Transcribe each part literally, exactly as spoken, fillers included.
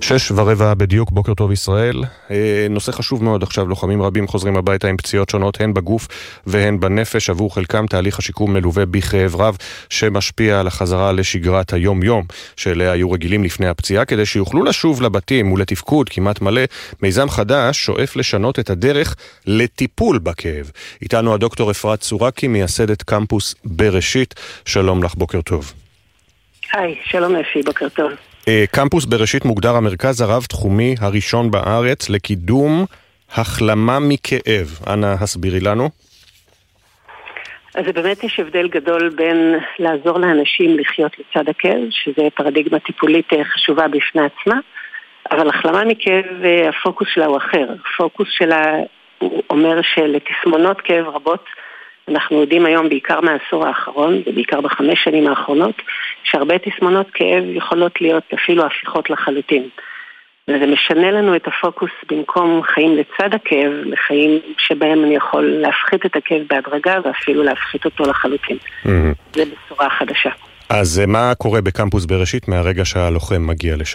שש ורבע בדיוק, בוקר טוב ישראל. נושא חשוב מאוד עכשיו, לוחמים רבים חוזרים הביתה עם פציעות שונות, הן בגוף והן בנפש. עבור חלקם תהליך השיקום מלווה בכאב רב שמשפיע על החזרה לשגרת היום-יום שאליה היו רגילים לפני הפציעה. כדי שיוכלו לשוב לבתים ולתפקוד כמעט מלא, מיזם חדש שואף לשנות את הדרך לטיפול בכאב. איתנו הדוקטור אפרת סורקי, מייסדת קמפוס בראשית. שלום לך, בוקר טוב. היי, שלום אפי, בוקר טוב. קמפוס בראשית מוגדר המרכז הרב-תחומי הראשון בארץ לקידום החלמה מכאב. אנא, הסבירי לנו. אז באמת יש הבדל גדול בין לעזור לאנשים לחיות לצד הכאב, שזה פרדיגמה טיפולית חשובה בפני עצמה, אבל החלמה מכאב, הפוקוס שלה הוא אחר. הפוקוס שלה הוא אומר שלתסמונות כאב רבות, אנחנו יודעים היום בעיקר מהעשור האחרון, ובעיקר בחמש שנים האחרונות, שהרבה תסמונות כאב יכולות להיות אפילו הפיכות לחלוטין. וזה משנה לנו את הפוקוס במקום חיים לצד הכאב, לחיים שבהם אני יכול להפחית את הכאב בהדרגה, ואפילו להפחית אותו לחלוטין. Mm-hmm. זה בשורה חדשה. אז מה קורה בקמפוס בראשית מהרגע שהלוחם מגיע לשם?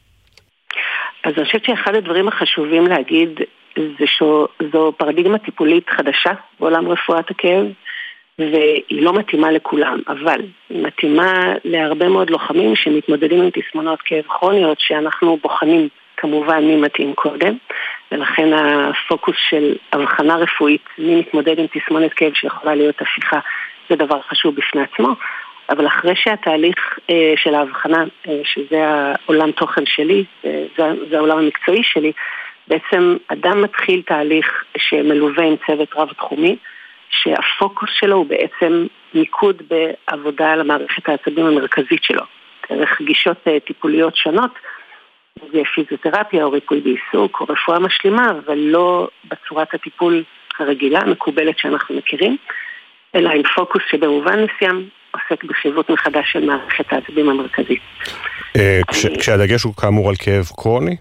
אז אני חושבת שאחד הדברים החשובים להגיד, זה שזו פרדיגמה טיפולית חדשה בעולם רפואת הכאב, והיא לא מתאימה לכולם, אבל היא מתאימה להרבה מאוד לוחמים שמתמודדים עם תסמונות כאב כרוניות, שאנחנו בוחנים כמובן מי מתאים קודם, ולכן הפוקוס של הבחנה רפואית, מי מתמודד עם תסמונת כאב שיכולה להיות הפיכה, זה דבר חשוב בפני עצמו. אבל אחרי שהתהליך אה, של ההבחנה, אה, שזה העולם תוכן שלי, אה, זה, זה העולם המקצועי שלי, בעצם אדם מתחיל תהליך שמלווה עם צוות רב-תחומי, שהפוקוס שלו הוא בעצם מיקוד בעבודה על המערכת העצבים המרכזית שלו. דרך גישות טיפוליות שונות, זה פיזיותרפיה או ריפוי בעיסוק או רפואה משלימה, אבל לא בצורת הטיפול הרגילה, המקובלת שאנחנו מכירים, אלא עם פוקוס שבמובן מסוים עוסק בחיווט מחדש של מערכת העצבים המרכזית. כשהדגש הוא כאמור על כאב קרוני?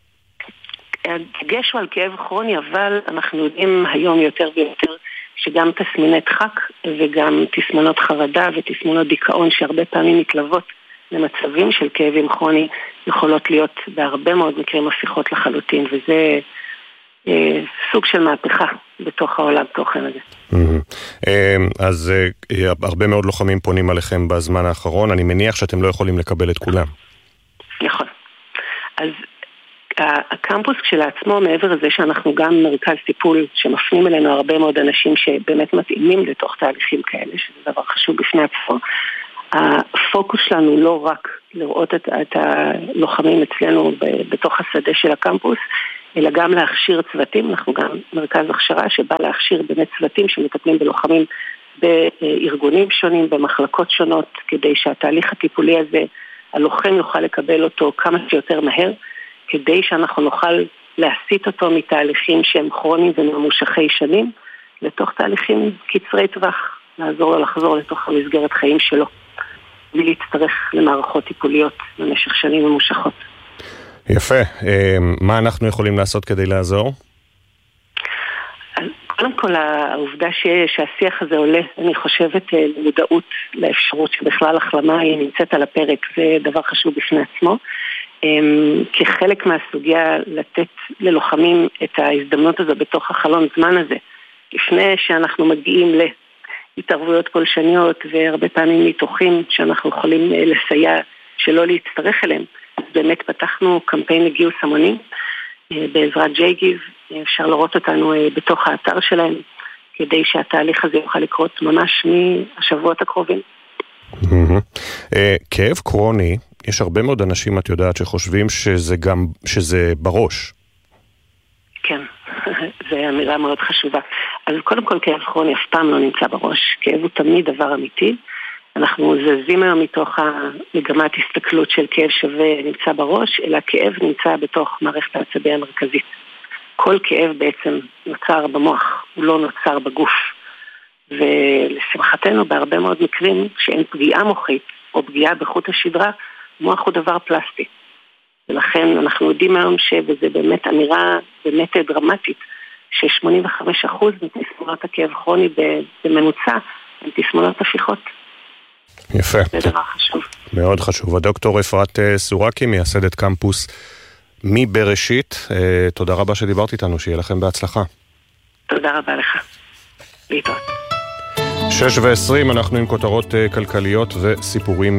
הדגש הוא על כאב כרוני, אבל אנחנו יודעים היום יותר ויותר שגם תסמיני דחק וגם תסמונות חרדה ותסמונות דיכאון שהרבה פעמים מתלוות למצבים של כאבים כרוני יכולות להיות בהרבה מאוד מקרים הפיכות לחלוטין, וזה אה, סוג של מהפכה בתוך העולם תוכן הזה. Mm-hmm. אז אה, הרבה מאוד לוחמים פונים עליכם בזמן האחרון, אני מניח שאתם לא יכולים לקבל את כולם. נכון. אז הקמפוס כשלעצמו, מעבר לזה שאנחנו גם מרכז טיפול שמפנים אלינו הרבה מאוד אנשים שבאמת מתאימים לתוך תהליכים כאלה, שזה דבר חשוב בפני עצמו, הפוקוס שלנו לא רק לראות את, את הלוחמים אצלנו בתוך השדה של הקמפוס, אלא גם להכשיר צוותים. אנחנו גם מרכז הכשרה שבא להכשיר באמת צוותים שמטפלים בלוחמים בארגונים שונים, במחלקות שונות, כדי שהתהליך הטיפולי הזה, הלוחם יוכל לקבל אותו כמה שיותר מהר, כדי שאנחנו נוכל להסיט אותו מתהליכים שהם כרוניים וממושכי שנים, לתוך תהליכים קצרי טווח, לעזור לו לחזור לתוך המסגרת חיים שלו, בלי להצטרך למערכות טיפוליות במשך שנים ממושכות. יפה. מה אנחנו יכולים לעשות כדי לעזור? קודם כל, העובדה שהשיח הזה עולה, אני חושבת למודעות לאפשרות שבכלל החלמה היא נמצאת על הפרק, זה דבר חשוב בפני עצמו. כחלק מהסוגיה לתת ללוחמים את ההזדמנות הזו בתוך החלון זמן הזה, לפני שאנחנו מגיעים להתערבויות פולשניות והרבה פעמים ניתוחים שאנחנו יכולים לסייע שלא להצטרך אליהם. אז באמת פתחנו קמפיין לגיוס המונים בעזרת ג'ייגיב, אפשר לראות אותנו בתוך האתר שלהם, כדי שהתהליך הזה יוכל לקרות ממש מהשבועות הקרובים. כאב קרוני, יש הרבה מאוד אנשים, את יודעת, שחושבים שזה גם, שזה בראש. כן, זו אמירה מאוד חשובה. אז קודם כל, כאב כרוני אף פעם לא נמצא בראש. כאב הוא תמיד דבר אמיתי. אנחנו זזים היום מתוך המגמת הסתכלות של כאב שווה נמצא בראש, אלא כאב נמצא בתוך מערכת העצבים המרכזית. כל כאב בעצם נוצר במוח, הוא לא נוצר בגוף. ולשמחתנו, בהרבה מאוד מקרים שאין פגיעה מוחית או פגיעה בחוט השדרה, מוח הוא דבר פלסטי. ולכן אנחנו יודעים היום שזה באמת אמירה באמת דרמטית, ש-שמונים וחמישה אחוז מתסמונות הכאב כרוני בממוצע הן תסמונות הפיכות. יפה. זה דבר חשוב. מאוד חשוב. הדוקטור אפרת סורקי, מייסדת קמפוס מבראשית. תודה רבה שדיברת איתנו, שיהיה לכם בהצלחה. תודה רבה לך. להתראות. שש ועשרים, אנחנו עם כותרות כלכליות וסיפורים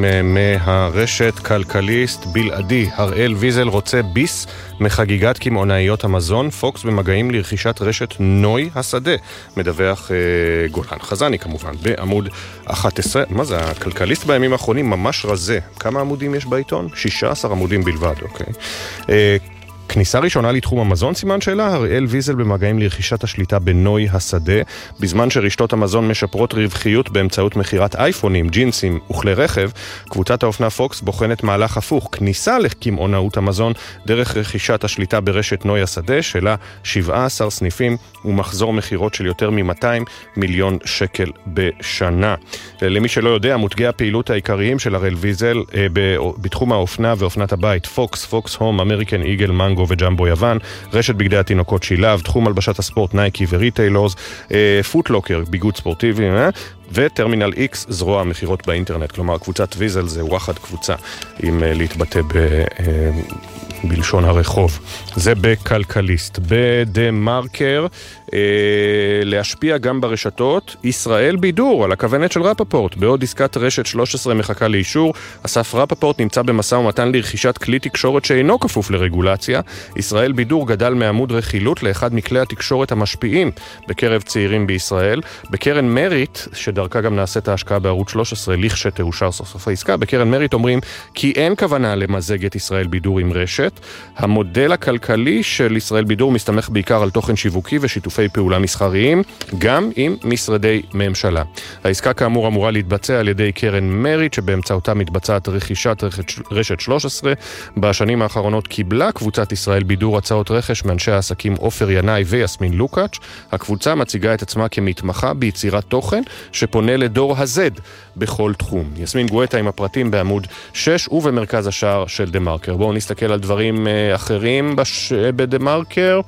מהרשת. כלכליסט בלעדי, הראל ויזל רוצה ביס מחגיגת קמעונאיות המזון. פוקס במגעים לרכישת רשת נוי השדה, מדווח אה, גולן חזני כמובן, בעמוד אחת עשרה. מה זה, הכלכליסט בימים האחרונים ממש רזה. כמה עמודים יש בעיתון? שישה עשר עמודים בלבד, אוקיי. אה, כניסה ראשונה לתחום המזון, סימן שאלה, הראל ויזל במגעים לרכישת השליטה בנוי השדה, בזמן שרשתות המזון משפרות רווחיות באמצעות מחירת אייפונים, ג'ינסים וכלי רכב, קבוצת האופנה פוקס בוחנת מהלך הפוך, כניסה לקמעונאות המזון דרך רכישת השליטה ברשת נוי השדה, שלה שבעה עשר סניפים ומחזור מחירות של יותר מ-מאתיים מיליון שקל בשנה. למי שלא יודע, מותגי הפעילות העיקריים של הראל ויזל אה, בתחום האופנה ואופנת הבית, פוקס, פוקס הום, אמריקן איגל, מנגו וג'מבו יוון, רשת בגדי התינוקות שילב, תחום הלבשת הספורט נייקי וריטיילורס, אה, פוטלוקר, ביגוד ספורטיבי, אה? וטרמינל איקס, זרוע המחירות באינטרנט. כלומר, קבוצת ויזל זה וואחד קבוצה, אם אה, להתבטא ב... אה, בלשון הרחוב. זה בכלכליסט. בדה מרקר, אה, להשפיע גם ברשתות, ישראל בידור, על הכוונת של רפפורט. בעוד עסקת רשת שלוש עשרה מחכה לאישור, אסף רפפורט נמצא במשא ומתן לרכישת כלי תקשורת שאינו כפוף לרגולציה. ישראל בידור גדל מעמוד רכילות לאחד מכלי התקשורת המשפיעים בקרב צעירים בישראל. בקרן מריט, שדרכה גם נעשית ההשקעה בערוץ שלוש עשרה, לכשתאושר סוף סוף העסקה, בקרן מריט אומרים כי אין כוונה למזג את ישראל בידור עם רשת. המודל הכלכלי של ישראל בידור מסתמך בעיקר על תוכן שיווקי ושיתופי פעולה מסחריים, גם עם משרדי ממשלה. העסקה כאמור אמורה להתבצע על ידי קרן מריט, שבאמצעותה מתבצעת רכישת רשת שלוש עשרה. בשנים האחרונות קיבלה קבוצת ישראל בידור הצעות רכש מאנשי העסקים עופר ינאי ויסמין לוקאץ'. הקבוצה מציגה את עצמה כמתמחה ביצירת תוכן שפונה לדור הזד בכל תחום. יסמין גואטה עם הפרטים בעמוד שש ובמרכז השער של דה מרקר. בואו נסתכל על דברים אחרים בש... בדה מרקר.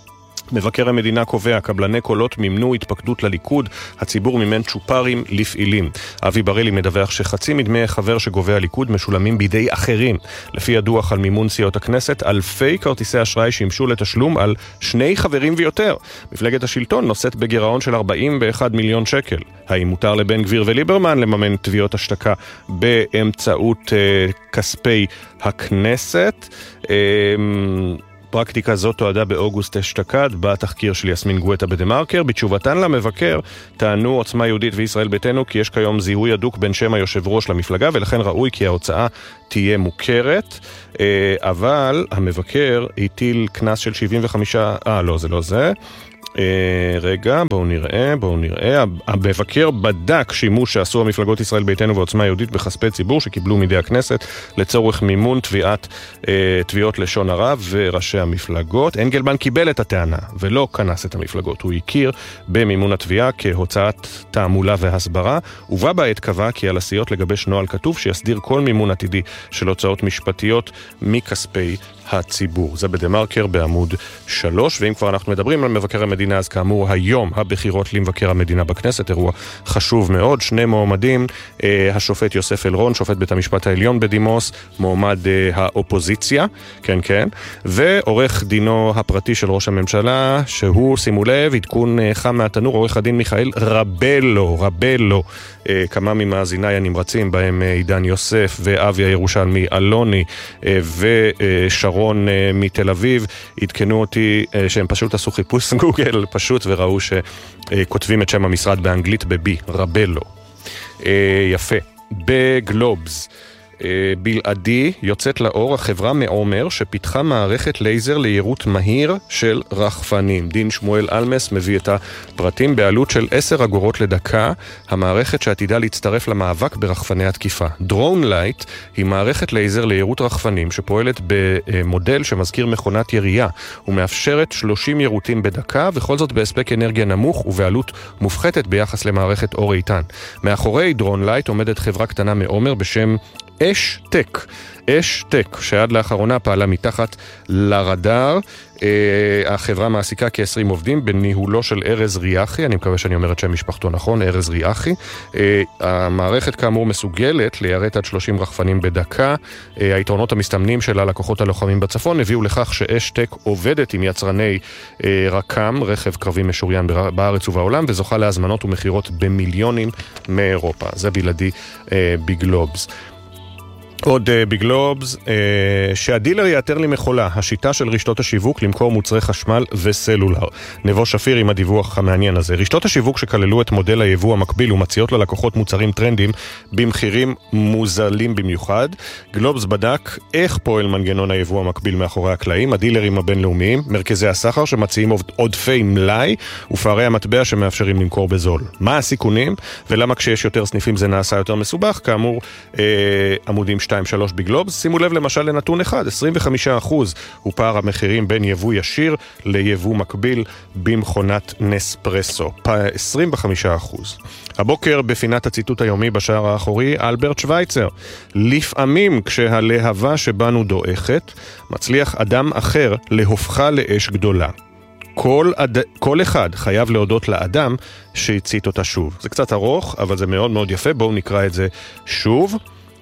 מבקר המדינה קובע, קבלני קולות מימנו התפקדות לליכוד, הציבור מימן צ'ופרים לפעילים. אבי ברלי מדווח שחצי מדמי חבר שגובה הליכוד משולמים בידי אחרים. לפי הדוח על מימון סיעות הכנסת, אלפי כרטיסי אשראי שימשו לתשלום על שני חברים ויותר. מפלגת השלטון נושאת בגירעון של ארבעים ואחד מיליון שקל. האם מותר לבן גביר וליברמן לממן תביעות השתקה באמצעות אה, כספי הכנסת? אה, פרקטיקה זאת תועדה באוגוסט אשתקד בתחקיר של יסמין גואטה בדה מרקר. בתשובתן למבקר טענו עוצמה יהודית וישראל ביתנו כי יש כיום זיהוי הדוק בין שם היושב ראש למפלגה, ולכן ראוי כי ההוצאה תהיה מוכרת. אבל המבקר הטיל קנס של שבעים וחמישה... אה, לא, זה לא זה. רגע, בואו נראה, בואו נראה. המבקר בדק שימוש שעשו המפלגות ישראל ביתנו ועוצמה יהודית בכספי ציבור שקיבלו מידי הכנסת לצורך מימון תביעת, תביעות לשון הרע וראשי המפלגות. אנגלמן קיבל את הטענה ולא כנס את המפלגות. הוא הכיר במימון התביעה כהוצאת תעמולה והסברה, ובה בעת קבע כי על הסיעות לגבש נוהל כתוב שיסדיר כל מימון עתידי של הוצאות משפטיות מכספי הציבור. זה בדה מרקר בעמוד שלוש. ואם כבר אנחנו מדברים על מבקר המדינה, אז כאמור היום הבחירות למבקר המדינה בכנסת, אירוע חשוב מאוד. שני מועמדים, אה, השופט יוסף אלרון, שופט בית המשפט העליון בדימוס, מועמד אה, האופוזיציה, כן כן, ועורך דינו הפרטי של ראש הממשלה, שהוא, שימו לב, עדכון אה, חם מהתנור, עורך הדין מיכאל רבלו, רבלו. אה, כמה ממאזיניי הנמרצים, בהם אה, עידן יוסף ואבי הירושלמי אלוני אה, ושרון מתל אביב, עדכנו אותי שהם פשוט עשו חיפוש גוגל פשוט וראו שכותבים את שם המשרד באנגלית בבי, רבלו. יפה. בגלובס בלעדי יוצאת לאור החברה מעומר שפיתחה מערכת לייזר ליירוט מהיר של רחפנים. דין שמואל אלמס מביא את הפרטים בעלות של עשר אגורות לדקה, המערכת שעתידה להצטרף למאבק ברחפני התקיפה. דרון לייט היא מערכת לייזר ליירוט רחפנים שפועלת במודל שמזכיר מכונת ירייה ומאפשרת שלושים יירוטים בדקה, וכל זאת בהספק אנרגיה נמוך ובעלות מופחתת ביחס למערכת אור איתן. מאחורי דרון לייט עומדת חברה קטנה מעומר בשם אש טק. אש טק, שעד לאחרונה פעלה מתחת לרדאר. החברה מעסיקה כ-עשרים עובדים בניהולו של ארז ריאחי, אני מקווה שאני אומר את שם משפחתו נכון, ארז ריאחי. המערכת כאמור מסוגלת ליירט עד שלושים רחפנים בדקה. היתרונות המסתמנים של הלקוחות הלוחמים בצפון הביאו לכך שאש טק עובדת עם יצרני רקם, רכב קרבי משוריין בארץ ובעולם, וזוכה להזמנות ומחירות במיליונים מאירופה. זה בלעדי בגלובס. עוד uh, בגלובס, uh, שהדילר יאתר לי מחולה, השיטה של רשתות השיווק למכור מוצרי חשמל וסלולר. נבו שפיר עם הדיווח המעניין הזה. רשתות השיווק שכללו את מודל היבוא המקביל ומציעות ללקוחות מוצרים טרנדים במחירים מוזלים במיוחד. גלובס בדק איך פועל מנגנון היבוא המקביל מאחורי הקלעים, הדילרים הבינלאומיים, מרכזי הסחר שמציעים עודפי מלאי ופערי המטבע שמאפשרים למכור בזול. מה הסיכונים ולמה כשיש יותר סניפים זה נעשה יותר מסובך? כאמור, uh, עמודים שתיים שלוש בגלובס. שימו לב למשל לנתון אחד, עשרים וחמישה אחוז הוא פער המחירים בין יבוא ישיר ליבוא מקביל במכונת נספרסו. עשרים וחמישה אחוז. הבוקר בפינת הציטוט היומי בשער האחורי, אלברט שוויצר. לפעמים כשהלהבה שבנו דועכת, מצליח אדם אחר להופכה לאש גדולה. כל, אד... כל אחד חייב להודות לאדם שהצית אותה שוב. זה קצת ארוך, אבל זה מאוד מאוד יפה. בואו נקרא את זה שוב.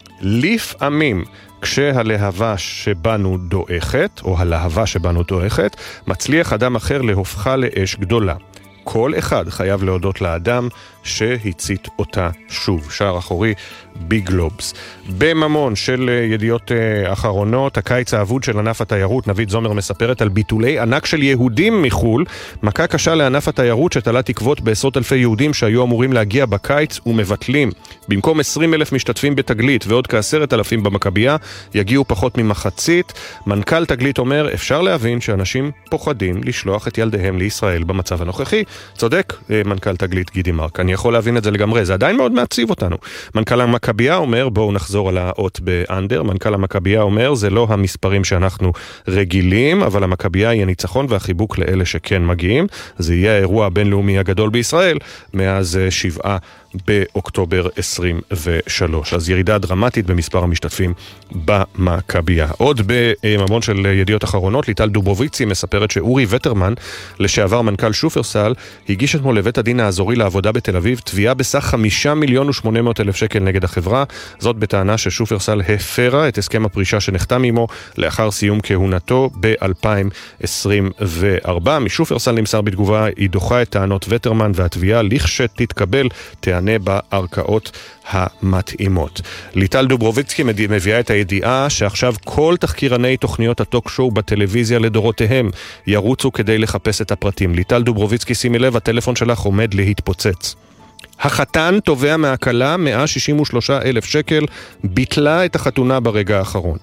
לפעמים כשהלהבה שבנו דועכת, או הלהבה שבנו דועכת, מצליח אדם אחר להופכה לאש גדולה. כל אחד חייב להודות לאדם שהצית אותה שוב. שער אחורי בגלובס. בממון של ידיעות אחרונות, הקיץ האבוד של ענף התיירות, נבית זומר מספרת על ביטולי ענק של יהודים מחול, מכה קשה לענף התיירות שתלה תקוות בעשרות אלפי יהודים שהיו אמורים להגיע בקיץ ומבטלים. במקום עשרים אלף משתתפים בתגלית ועוד כעשרת אלפים במכבייה, יגיעו פחות ממחצית. מנכ"ל תגלית אומר, אפשר להבין שאנשים פוחדים לשלוח את ילדיהם לישראל במצב הנוכחי. צודק מנכ"ל תגלית גידי מרק, אני יכול להבין את זה לגמרי, זה עדיין מאוד מעציב אותנו. מנכ"ל המכבייה אומר, בואו נחזור על האות באנדר, מנכ"ל המכבייה אומר, זה לא המספרים שאנחנו רגילים, אבל המכבייה היא הניצחון והחיבוק לאלה שכן מגיעים. זה יהיה האירוע הבינלאומי הגדול בישראל מאז שבעה באוקטובר עשרים ושלוש. אז ירידה דרמטית במספר המשתתפים במכבייה. עוד בממון של ידיעות אחרונות, ליטל דוברוביצי מספרת שאורי וטרמן, לשעבר מנכ"ל שופרסל, הגיש אתמול לבית הדין האזורי לעבודה בתל אביב תביעה בסך חמישה מיליון ושמונה מאות אלף שקל נגד החברה. זאת בטענה ששופרסל הפרה את הסכם הפרישה שנחתם עמו לאחר סיום כהונתו ב-אלפיים עשרים וארבע. משופרסל נמסר בתגובה, היא דוחה את טענות וטרמן והתביעה לכשתתקבל תענה בערכאות המתאימות. ליטל דוברוביצקי מביאה את הידיעה שעכשיו כל תחקירני תוכניות הטוק שואו בטלוויזיה לדורותיהם ירוצו כדי לחפש את הפרטים. ליטל דוברוביצקי, שימי לב, הטלפון שלך עומד להתפוצץ. החתן תובע מהקלה מאה שישים ושלושה אלף שקל, ביטלה את החתונה ברגע האחרון.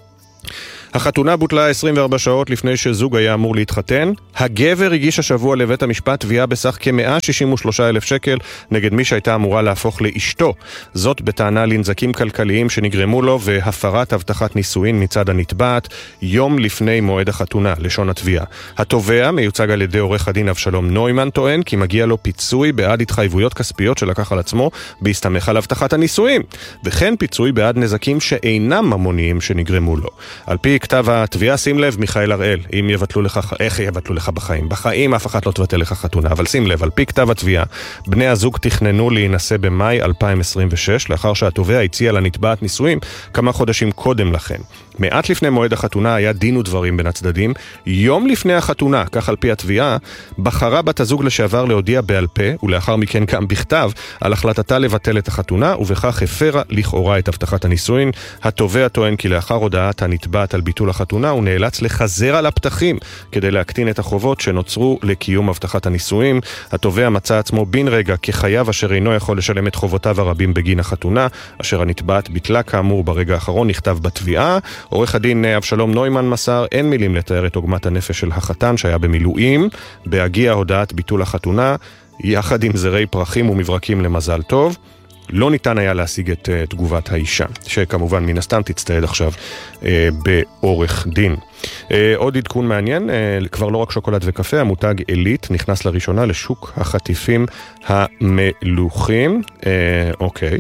החתונה בוטלה עשרים וארבע שעות לפני שזוג היה אמור להתחתן. הגבר הגיש השבוע לבית המשפט תביעה בסך כ-מאה שישים ושלושה אלף שקל נגד מי שהייתה אמורה להפוך לאשתו. זאת בטענה לנזקים כלכליים שנגרמו לו והפרת הבטחת נישואין מצד הנתבעת יום לפני מועד החתונה, לשון התביעה. התובע, מיוצג על ידי עורך הדין אבשלום נוימן, טוען כי מגיע לו פיצוי בעד התחייבויות כספיות שלקח על עצמו בהסתמך על הבטחת הנישואין, וכן פיצוי בעד נזקים שאינם ממוניים שנגרמו לו. על פי כתב התביעה, שים לב, מיכאל הראל, אם יבטלו לך, איך יבטלו לך בחיים? בחיים אף אחת לא תבטל לך חתונה, אבל שים לב, על פי כתב התביעה, בני הזוג תכננו להינשא במאי אלפיים עשרים ושש, לאחר שהתובע הציע לנתבעת נישואים כמה חודשים קודם לכן. מעט לפני מועד החתונה היה דין ודברים בין הצדדים. יום לפני החתונה, כך על פי התביעה, בחרה בת הזוג לשעבר להודיע בעל פה, ולאחר מכן גם בכתב, על החלטתה לבטל את החתונה, ובכך הפרה לכאורה את הבטחת הנישואין. התובע טוען כי לאחר הודעת הנתבעת על ביטול החתונה, הוא נאלץ לחזר על הפתחים כדי להקטין את החובות שנוצרו לקיום הבטחת הנישואין. התובע מצא עצמו בן רגע כחייב אשר אינו יכול לשלם את חובותיו הרבים בגין החתונה, אשר הנתבעת ביטלה כאמור ברגע האחרון, נכתב בתביעה. עורך הדין אבשלום נוימן מסר, אין מילים לתאר את עוגמת הנפש של החתן שהיה במילואים בהגיע הודעת ביטול החתונה, יחד עם זרי פרחים ומברקים למזל טוב. לא ניתן היה להשיג את uh, תגובת האישה, שכמובן מן הסתם תצטעד עכשיו uh, בעורך דין. עוד עדכון מעניין, כבר לא רק שוקולד וקפה, המותג אליט נכנס לראשונה לשוק החטיפים המלוכים. אוקיי.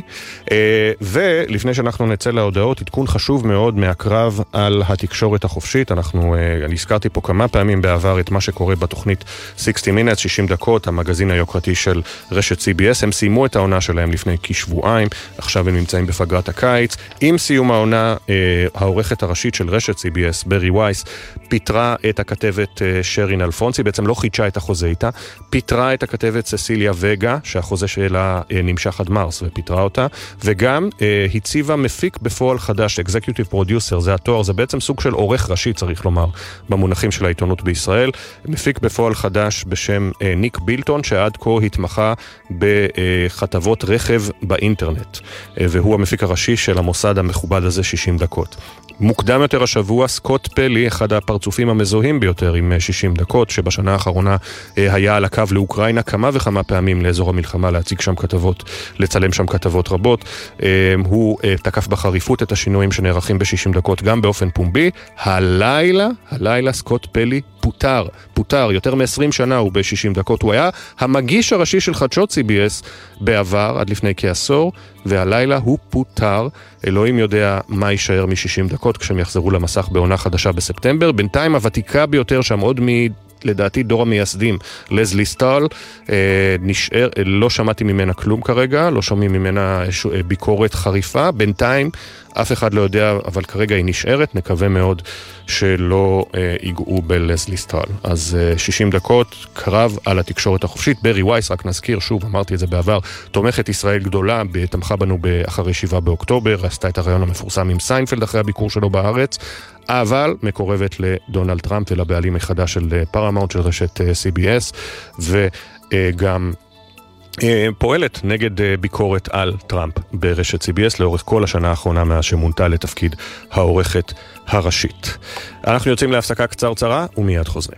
ולפני שאנחנו נצא להודעות, עדכון חשוב מאוד מהקרב על התקשורת החופשית. אנחנו, אני הזכרתי פה כמה פעמים בעבר את מה שקורה בתוכנית שישים מינטס, שישים דקות, המגזין היוקרתי של רשת סי בי אס. הם סיימו את העונה שלהם לפני כשבועיים, עכשיו הם נמצאים בפגרת הקיץ. עם סיום העונה, העורכת הראשית של רשת סי בי אס, ברי וייס, פיתרה את הכתבת שרין אלפונסי, בעצם לא חידשה את החוזה איתה, פיתרה את הכתבת ססיליה וגה, שהחוזה שלה נמשך עד מרס, ופיתרה אותה, וגם הציבה מפיק בפועל חדש, Executive Producer, זה התואר, זה בעצם סוג של עורך ראשי, צריך לומר, במונחים של העיתונות בישראל, מפיק בפועל חדש בשם ניק בילטון, שעד כה התמחה בכתבות רכב באינטרנט, והוא המפיק הראשי של המוסד המכובד הזה שישים דקות. מוקדם יותר השבוע, סקוט פלי, אחד הפרצופים המזוהים ביותר עם שישים דקות, שבשנה האחרונה היה על הקו לאוקראינה כמה וכמה פעמים לאזור המלחמה להציג שם כתבות, לצלם שם כתבות רבות. הוא תקף בחריפות את השינויים שנערכים ב-שישים דקות גם באופן פומבי. הלילה, הלילה סקוט פלי פוטר, פוטר, יותר מ-עשרים שנה הוא ב-שישים דקות. הוא היה המגיש הראשי של חדשות סי בי אס בעבר, עד לפני כעשור, והלילה הוא פוטר. אלוהים יודע מה יישאר מ-שישים דקות כשהם יחזרו למסך בעונה חדשה בספטמבר. בינתיים הוותיקה ביותר שם עוד מ... לדעתי דור המייסדים, לזלי סטאל, נשאר, לא שמעתי ממנה כלום כרגע, לא שומעים ממנה ביקורת חריפה, בינתיים אף אחד לא יודע, אבל כרגע היא נשארת, נקווה מאוד שלא ייגעו בלזלי סטאל. אז שישים דקות, קרב על התקשורת החופשית. ברי וייס, רק נזכיר, שוב, אמרתי את זה בעבר, תומכת ישראל גדולה, תמכה בנו אחרי שבעה באוקטובר, עשתה את הרעיון המפורסם עם סיינפלד אחרי הביקור שלו בארץ, אבל מקורבת לדונלד טראמפ ולבעלים מחדש של פרמאונט של רשת סי בי אס, וגם פועלת נגד ביקורת על טראמפ ברשת סי בי אס לאורך כל השנה האחרונה מאז שמונתה לתפקיד העורכת הראשית. אנחנו יוצאים להפסקה קצרצרה ומיד חוזרים.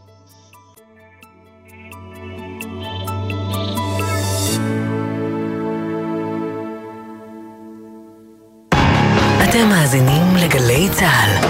אתם מאזינים לגלי צהל.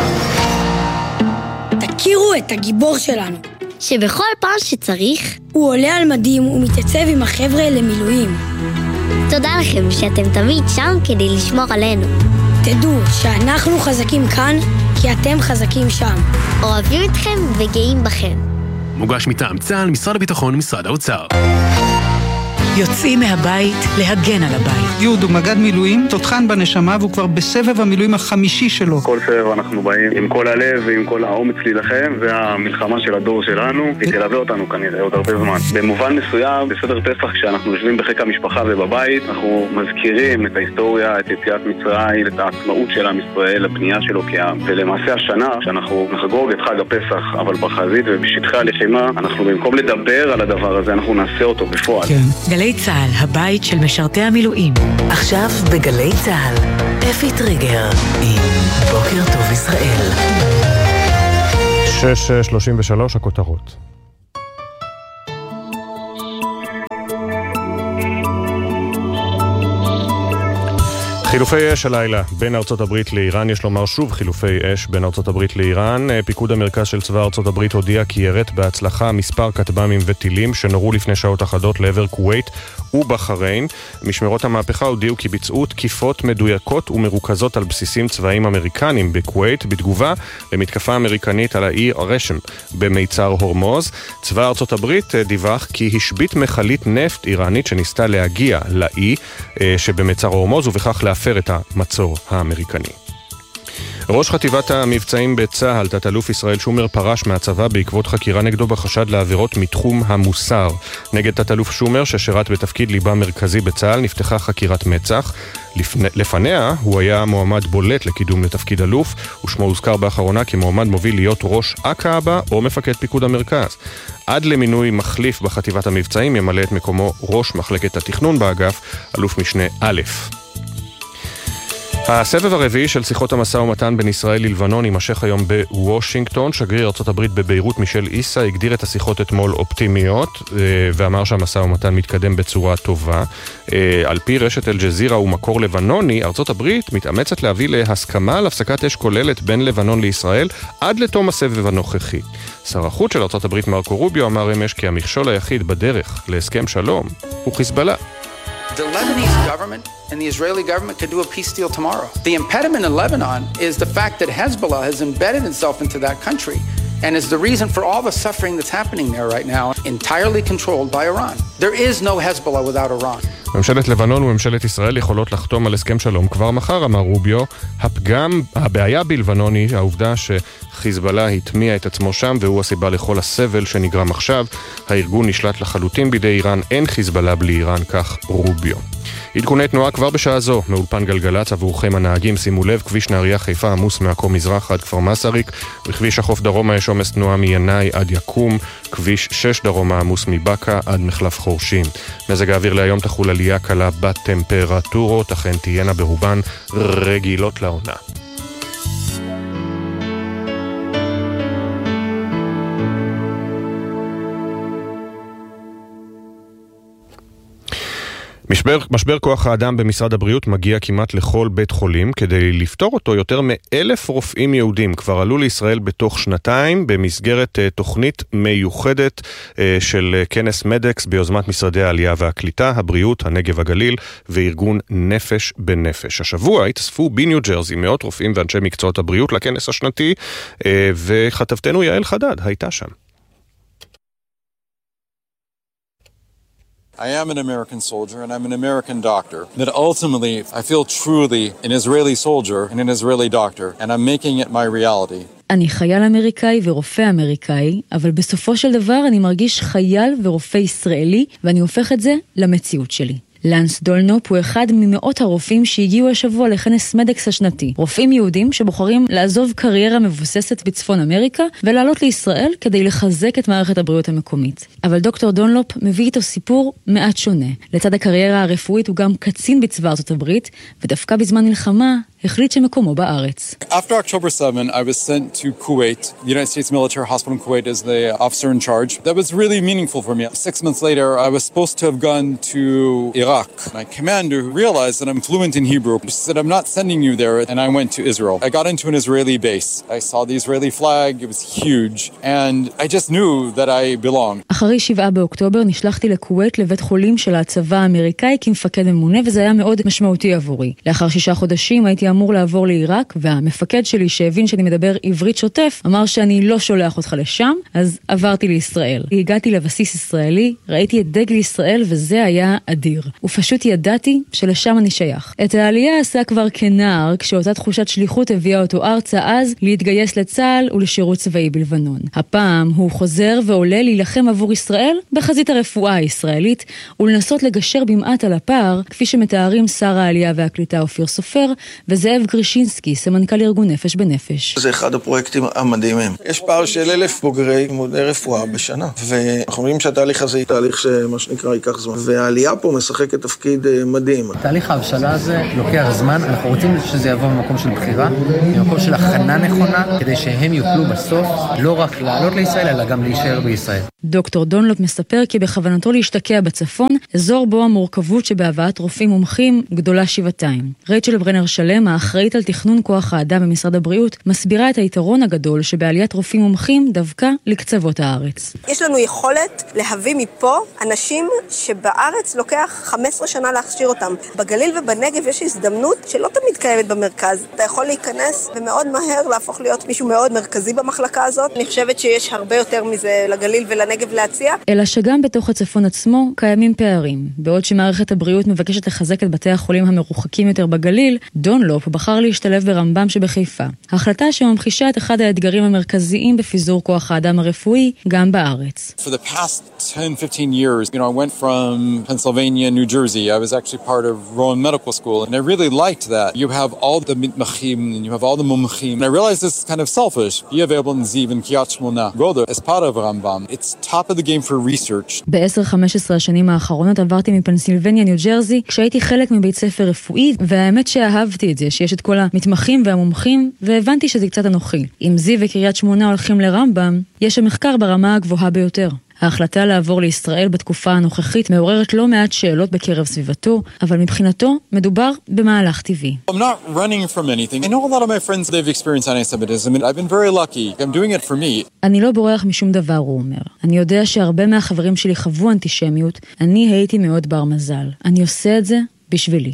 תכירו את הגיבור שלנו, שבכל פעם שצריך הוא עולה על מדים ומתייצב עם החבר'ה למילואים. תודה לכם שאתם תמיד שם כדי לשמור עלינו. תדעו שאנחנו חזקים כאן כי אתם חזקים שם. אוהבים אתכם וגאים בכם. מוגש מטעם צה"ל, משרד הביטחון ומשרד האוצר. יוצאים מהבית להגן על הבית. יהוד הוא מג"ד מילואים, תותחן בנשמה, והוא כבר בסבב המילואים החמישי שלו. כל סבב אנחנו באים עם כל הלב ועם כל האומץ להילחם, והמלחמה של הדור שלנו, היא תלווה אותנו כנראה עוד הרבה זמן. במובן מסוים, בסדר פסח, כשאנחנו יושבים בחיק המשפחה ובבית, אנחנו מזכירים את ההיסטוריה, את יציאת מצרים, את העצמאות של עם ישראל, הבנייה שלו כעם. ולמעשה השנה, שאנחנו נחגוג את חג הפסח, אבל בחזית ובשטחי הלחימה, אנחנו במקום לדבר על הדבר הזה, אנחנו נעשה אותו בפועל. כן. גלי צהל, הבית של משרתי המילואים. עכשיו בגלי צהל, אפי טריגר עם בוקר טוב ישראל. שש שלושים ושלוש הכותרות. חילופי אש הלילה בין ארצות הברית לאיראן, יש לומר שוב חילופי אש בין ארצות הברית לאיראן. פיקוד המרכז של צבא ארצות הברית הודיע כי ירט בהצלחה מספר כטב"מים וטילים שנורו לפני שעות אחדות לעבר כווית ובחריין. משמרות המהפכה הודיעו כי ביצעו תקיפות מדויקות ומרוכזות על בסיסים צבאיים אמריקנים בכווית, בתגובה למתקפה אמריקנית על האי רשם במיצר הורמוז. צבא ארצות הברית דיווח כי השבית מכלית נפט איראנית שניסתה להגיע לאי שבמיצר הורמוז ובכך להפר את המצור האמריקני. ראש חטיבת המבצעים בצה"ל, תת-אלוף ישראל שומר, פרש מהצבא בעקבות חקירה נגדו בחשד לעבירות מתחום המוסר. נגד תת-אלוף שומר, ששירת בתפקיד ליבה מרכזי בצה"ל, נפתחה חקירת מצ"ח. לפני, לפניה הוא היה מועמד בולט לקידום לתפקיד אלוף, ושמו הוזכר באחרונה כמועמד מוביל להיות ראש אכ"א הבא או מפקד פיקוד המרכז. עד למינוי מחליף בחטיבת המבצעים ימלא את מקומו ראש מחלקת התכנון באגף, אלוף משנה א'. הסבב הרביעי של שיחות המשא ומתן בין ישראל ללבנון יימשך היום בוושינגטון. שגריר ארצות הברית בביירות מישל איסה הגדיר את השיחות אתמול אופטימיות ואמר שהמשא ומתן מתקדם בצורה טובה. על פי רשת אל-ג'זירה ומקור לבנוני, ארצות הברית מתאמצת להביא להסכמה על הפסקת אש כוללת בין לבנון לישראל עד לתום הסבב הנוכחי. שר החוץ של ארצות הברית מרקו רוביו אמר אמש כי המכשול היחיד בדרך להסכם שלום הוא חיזבאללה. The Lebanese government and the Israeli government could do a peace deal tomorrow. The impediment in Lebanon is the fact that Hezbollah has embedded itself into that country and is the reason for all the suffering that's happening there right now, entirely controlled by Iran. There is no Hezbollah without Iran. ממשלת לבנון וממשלת ישראל יכולות לחתום על הסכם שלום כבר מחר, אמר רוביו. הפגם, הבעיה בלבנון היא העובדה שחיזבאללה התמיע את עצמו שם, והוא הסיבה לכל הסבל שנגרם עכשיו. הארגון נשלט לחלוטין בידי איראן, אין חיזבאללה בלי איראן, כך רוביו. עדכוני תנועה כבר בשעה זו, מאולפן גלגלץ עבורכם הנהגים, שימו לב, כביש נהריה חיפה עמוס מעכו מזרח עד כפר מסריק, בכביש החוף דרומה יש עומס תנועה מינאי עד יקום, כביש שש דרומה עמוס מבקה עד מחלף חורשים. מזג האוויר להיום תחול עלייה קלה בטמפרטורות, אכן תהיינה ברובן רגילות לעונה. משבר, משבר כוח האדם במשרד הבריאות מגיע כמעט לכל בית חולים. כדי לפתור אותו, יותר מאלף רופאים יהודים כבר עלו לישראל בתוך שנתיים במסגרת uh, תוכנית מיוחדת uh, של כנס מדקס ביוזמת משרדי העלייה והקליטה, הבריאות, הנגב הגליל וארגון נפש בנפש. השבוע התאספו בניו ג'רזי מאות רופאים ואנשי מקצועות הבריאות לכנס השנתי, uh, וכתבתנו יעל חדד הייתה שם. I am an American soldier and I'm an American doctor. That ultimately I feel truly an Israeli soldier and an Israeli doctor and I'm making it my reality. אני חייל אמריקאי ורופא אמריקאי, אבל בסופו של דבר אני מרגיש חייל ורופא ישראלי ואני הופך את זה למציאות שלי. לנס דולנופ הוא אחד ממאות הרופאים שהגיעו השבוע לכנס מדקס השנתי. רופאים יהודים שבוחרים לעזוב קריירה מבוססת בצפון אמריקה ולעלות לישראל כדי לחזק את מערכת הבריאות המקומית. אבל דוקטור דולנופ מביא איתו סיפור מעט שונה. לצד הקריירה הרפואית הוא גם קצין בצבא ארצות הברית, ודווקא בזמן מלחמה החליט שמקומו בארץ. After October seventh, I was sent to Kuwait, the United States Military Hospital in Kuwait as the officer in charge. That was really meaningful for me. Six months later, I was supposed to have gone to Iraq. My commander realized that I'm fluent in Hebrew. He said, I'm not sending you there, and I went to Israel. I got into an Israeli base. I saw the Israeli flag, it was huge, and I just knew that I belonged. אחרי שבעה באוקטובר נשלחתי לכווית לבית חולים של הצבא האמריקאי כמפקד ממונה, וזה היה מאוד משמעותי עבורי. לאחר שישה חודשים הייתי אמור לעבור לעיראק, והמפקד שלי שהבין שאני מדבר עברית שוטף, אמר שאני לא שולח אותך לשם, אז עברתי לישראל. הגעתי לבסיס ישראלי, ראיתי את דגל ישראל, וזה היה אדיר. ופשוט ידעתי שלשם אני שייך. את העלייה עשה כבר כנער, כשאותה תחושת שליחות הביאה אותו ארצה אז, להתגייס לצה"ל ולשירות צבאי בלבנון. הפעם הוא חוזר ועולה להילחם עבור ישראל בחזית הרפואה הישראלית, ולנסות לגשר במעט על הפער, כפי שמתארים שר העלייה והקליטה אופיר סופר, וזאב גרישינסקי, סמנכ"ל ארגון נפש בנפש. זה אחד הפרויקטים המדהימים. יש פער של אלף בוגרי לימודי רפואה בשנה, ואנחנו רואים שהתהליך הזה היא תהליך שמה שנקרא ייקח זמן, והעלייה פה משחקת תפקיד מדהים. תהליך ההבשלה הזה לוקח זמן, אנחנו רוצים שזה יבוא ממקום של בחירה, ממקום של הכנה נכונה, כדי שהם יוכלו בסוף לא רק לעלות לישראל, אלא גם להישאר בישראל. דוקטור דונלופ מספר כי בכוונתו להשתקע בצפון, אזור בו המורכבות שבהבאת רופאים מומחים גדולה שבעתיים. רייצ'ל ברנר שלם, האחראית על תכנון כוח האדם במשרד הבריאות, מסבירה את היתרון הגדול שבעליית רופאים מומחים דווקא לקצוות הארץ. יש לנו יכולת להביא מפה אנשים שבארץ לוקח חמש עשרה שנה להכשיר אותם. בגליל ובנגב יש הזדמנות שלא תמיד קיימת במרכז. אתה יכול להיכנס ומאוד מהר להפוך להיות מישהו מאוד מרכזי במחלקה הזאת. אני חושבת שיש הרבה יותר מזה לגליל ולנגב להציע. אלא שגם בתוך הצפון עצמו קיימים פערים. בעוד שמערכת הבריאות מבקשת לחזק את בתי החולים המרוחקים יותר בגליל, דונלופ בחר להשתלב ברמב"ם שבחיפה. החלטה שממחישה את אחד האתגרים המרכזיים בפיזור כוח האדם הרפואי גם בארץ. For the past ten fifteen years, you know, I went from Pennsylvania, New Jersey. I was actually part of Rowan Medical School, and I really liked that. You have all the mitmachim, and you have all the mumchim. And I realized this is kind of selfish. Be available in Ziv and Kiryat Shmona. Go there as part of Rambam. It's top of the game for research. ב-עשר חמש עשרה השנים האחרונות עברתי מפנסילבניה, ניו ג'רזי, כשהייתי חלק מבית ספר רפואי, והאמת שאהבתי את זה, שיש את כל המתמחים והמומחים, והבנתי שזה קצת אנוכי. אם זיו וקריית שמונה הולכים לרמב"ם, יש המחקר ברמה הגבוהה ביותר. ההחלטה לעבור לישראל בתקופה הנוכחית מעוררת לא מעט שאלות בקרב סביבתו, אבל מבחינתו מדובר במהלך טבעי. I'm not running from anything. I know a lot of my friends, they've experienced anti-Semitism, and I've been very lucky. I'm doing it for me. אני לא בורח משום דבר, הוא אומר. אני יודע שהרבה מהחברים שלי חוו אנטישמיות, אני הייתי מאוד בר מזל. אני עושה את זה בשבילי.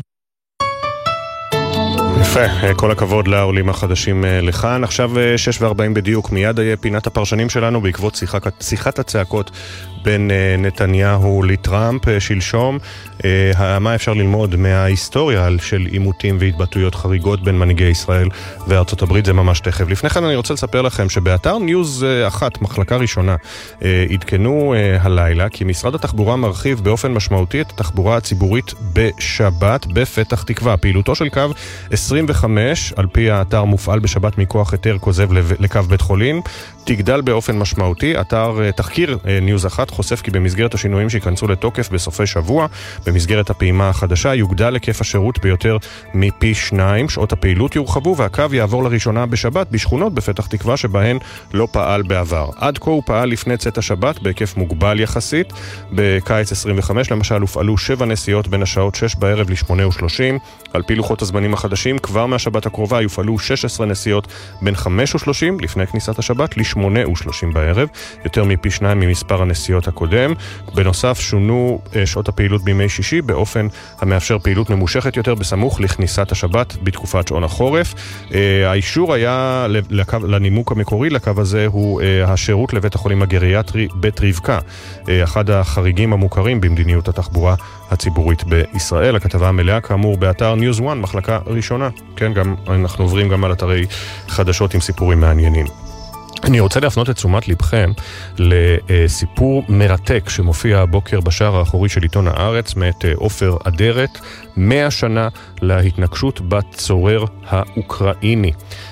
יפה, כל הכבוד לעולים החדשים לכאן. עכשיו שש וארבעים בדיוק, מיד יהיה פינת הפרשנים שלנו בעקבות שיחת, שיחת הצעקות בין נתניהו לטראמפ שלשום. מה אפשר ללמוד מההיסטוריה של עימותים והתבטאויות חריגות בין מנהיגי ישראל וארצות הברית, זה ממש תכף. לפני כן אני רוצה לספר לכם שבאתר ניוז אחת, מחלקה ראשונה, עדכנו הלילה כי משרד התחבורה מרחיב באופן משמעותי את התחבורה הציבורית בשבת בפתח תקווה. פעילותו של קו עשרים וחמש, על פי האתר מופעל בשבת מכוח היתר כוזב לקו בית חולים, תגדל באופן משמעותי. אתר תחקיר ניוז אחת חושף כי במסגרת השינויים שיכנסו לתוקף בסופי שבוע, במסגרת הפעימה החדשה יוגדל היקף השירות ביותר מפי שניים, שעות הפעילות יורחבו והקו יעבור לראשונה בשבת בשכונות בפתח תקווה שבהן לא פעל בעבר. עד כה הוא פעל לפני צאת השבת בהיקף מוגבל יחסית. בקיץ עשרים וחמש למשל הופעלו שבע נסיעות בין השעות שש בערב ל-שמונה ושלושים. על פי לוחות הזמנים החדשים כבר מהשבת הקרובה יופעלו שש עשרה נסיעות בין חמש ושלושים לפני כניסת השבת ל-שמונה ושלושים בערב, יותר מפי שניים ממספר הנסיעות הקודם. בנוסף שונו שעות הפעילות בימי שישי באופן המאפשר פעילות ממושכת יותר בסמוך לכניסת השבת בתקופת שעון החורף. האישור היה לקו, לנימוק המקורי לקו הזה הוא השירות לבית החולים הגריאטרי בית רבקה, אחד החריגים המוכרים במדיניות התחבורה הציבורית בישראל. הכתבה המלאה כאמור באתר ניוז וואן, מחלקה ראשונה. כן, גם אנחנו עוברים גם על אתרי חדשות עם סיפורים מעניינים. אני רוצה להפנות את תשומת לבכם לסיפור מרתק שמופיע הבוקר בשער האחורי של עיתון הארץ מאת עופר אדרת, מאה שנה להתנגשות בצורר האוקראיני.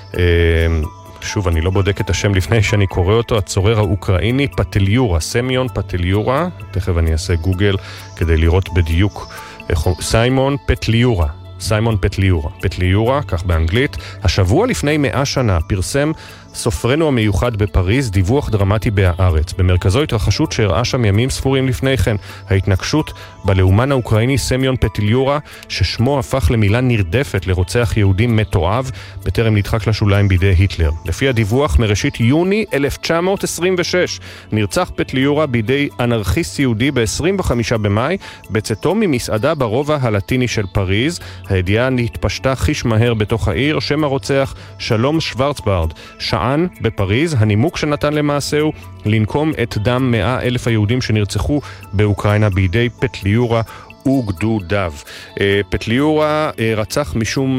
שוב, אני לא בודק את השם לפני שאני קורא אותו. הצורר האוקראיני פטליורה, סמיון פטליורה, תכף אני אעשה גוגל כדי לראות בדיוק. סיימון פטליורה, סיימון פטליורה, פטליורה, כך באנגלית. השבוע לפני מאה שנה פרסם סופרנו המיוחד בפריז דיווח דרמטי בהארץ. במרכזו התרחשות שהראה שם ימים ספורים לפני כן, ההתנגשות בלאומן האוקראיני סמיון פטליורה, ששמו הפך למילה נרדפת לרוצח יהודים מתועב, בטרם נדחק לשוליים בידי היטלר. לפי הדיווח, מראשית יוני אלף תשע מאות עשרים ושש נרצח פטליורה בידי אנרכיסט יהודי ב-עשרים וחמישה במאי בצאתו ממסעדה ברובע הלטיני של פריז. הידיעה נתפשטה חיש מהר בתוך העיר. שם הרוצח שלום שוורצברד, שען בפריז. הנימוק שנתן למעשהו לנקום את דם מאה אלף היהודים שנרצחו באוקראינה בידי פטליורה וגדודיו. פטליורה רצח משום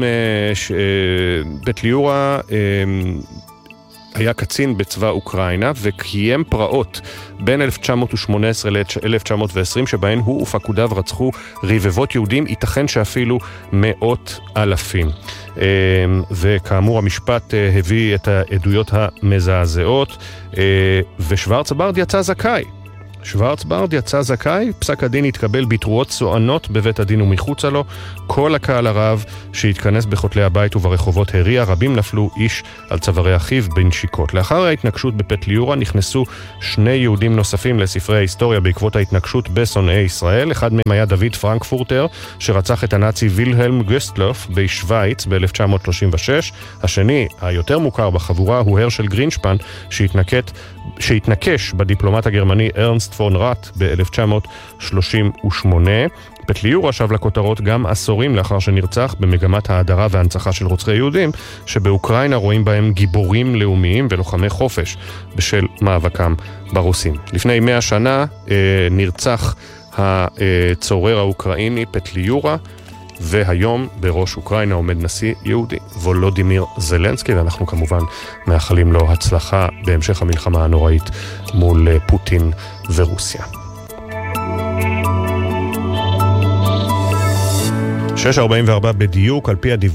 פטליורה היה קצין בצבא אוקראינה וקיים פרעות בין אלף תשע מאות שמונה עשרה ל-אלף תשע מאות עשרים שבהן הוא ופקודיו רצחו רבבות יהודים, ייתכן שאפילו מאות אלפים. וכאמור המשפט הביא את העדויות המזעזעות, ושוורצברד יצא זכאי. שוורצברד יצא זכאי, פסק הדין התקבל בתרועות סוענות בבית הדין ומחוצה לו. כל הקהל הרב שהתכנס בחוטלי הבית וברחובות הריע, רבים נפלו איש על צווארי אחיו בנשיקות. לאחר ההתנגשות בפטליורה נכנסו שני יהודים נוספים לספרי ההיסטוריה בעקבות ההתנגשות בשונאי ישראל. אחד מהם היה דוד פרנקפורטר, שרצח את הנאצי וילהלם גוסטלוף בשוויץ ב-אלף תשע מאות שלושים ושש. השני, היותר מוכר בחבורה, הוא הרשל גרינשפן, שהתנקט שהתנקש בדיפלומט הגרמני ארנסט פון ראט ב-אלף תשע מאות שלושים ושמונה. פטליורה שב לכותרות גם עשורים לאחר שנרצח במגמת ההדרה וההנצחה של רוצחי יהודים, שבאוקראינה רואים בהם גיבורים לאומיים ולוחמי חופש בשל מאבקם ברוסים. לפני מאה שנה אה, נרצח הצורר האוקראיני פטליורה, והיום בראש אוקראינה עומד נשיא יהודי, וולודימיר זלנסקי, ואנחנו כמובן מאחלים לו הצלחה בהמשך המלחמה הנוראית מול פוטין ורוסיה. שש ארבעים וארבע בדיוק, על פי הדיווח